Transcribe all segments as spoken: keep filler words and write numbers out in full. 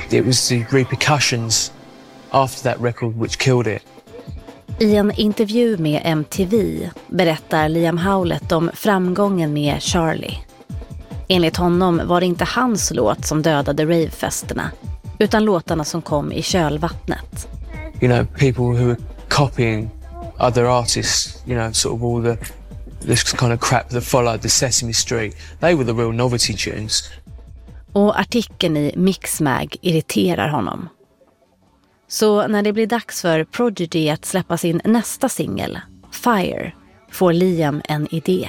It was the repercussions after that record which killed it. I en intervju med M T V berättar Liam Howlett om framgången med Charlie. Enligt honom var det inte hans låt som dödade ravefesterna, utan låtarna som kom i kölvattnet. You know, people who were copying other artists, you know, sort of all the this kind of crap that followed the Sesame Street. They were the real novelty tunes. Och artikeln i Mixmag irriterar honom. Så när det blir dags för Prodigy att släppa sin nästa singel, Fire, får Liam en idé.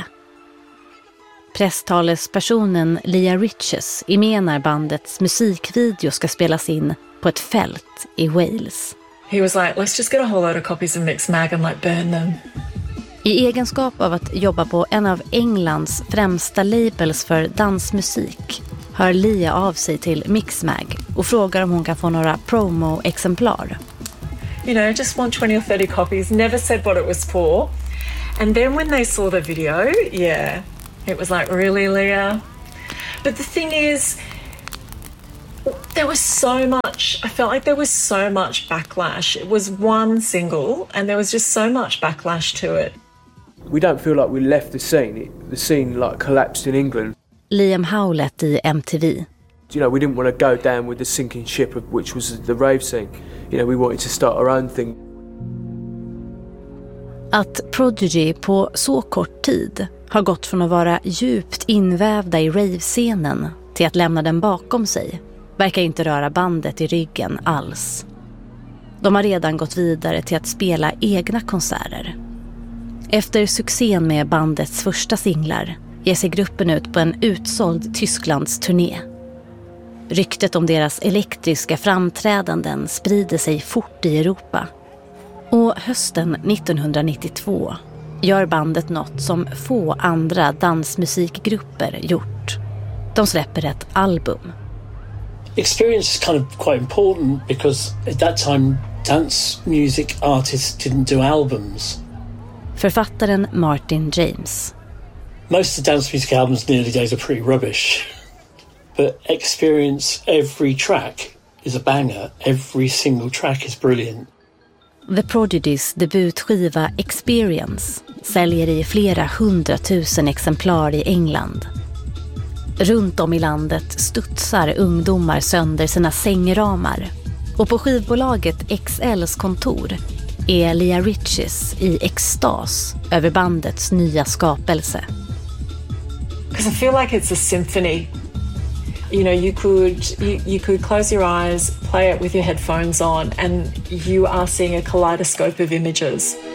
Presstalespersonen Leah Riches är med när bandets musikvideo ska spelas in på ett fält i Wales. He was like, let's just get a whole load of copies of Mixmag and like burn them. I egenskap av att jobba på en av Englands främsta labels för dansmusik hör Lia av sig till Mixmag och frågar om hon kan få några promo-exemplar. You know, just want twenty or thirty copies, never said what it was for. And then when they saw the video, yeah, it was like, really, Leah? But the thing is, there was so much, I felt like there was so much backlash. It was one single and there was just so much backlash to it. We don't feel like we left the scene. It, the scene like collapsed in England. Liam Howlett i M T V. You know, we didn't want to go down with the sinking ship of which was the rave scene. You know, we wanted to start our own thing. Att Prodigy på så kort tid har gått från att vara djupt invävda i rave-scenen till att lämna den bakom sig verkar inte röra bandet i ryggen alls. De har redan gått vidare till att spela egna konserter. Efter succén med bandets första singlar ger sig gruppen ut på en utsåld Tysklands turné. Ryktet om deras elektriska framträdanden sprider sig fort i Europa. Och hösten nittonhundranittiotvå gör bandet något som få andra dansmusikgrupper gjort. De släpper ett album. Experience is kind of quite important because at that time dance music artists didn't do albums. Författaren Martin James. Most of the dance music albums in the early days are pretty rubbish. But Experience, every track is a banger. Every single track is brilliant. The Prodigys debutskiva Experience säljer i flera hundratusen exemplar i England. Runt om i landet studsar ungdomar sönder sina sängramar. Och på skivbolaget X L:s kontor är Leah Riches i extas över bandets nya skapelse. Because I feel like it's a symphony. You know, you could you, you could close your eyes, play it with your headphones on, and you are seeing a kaleidoscope of images.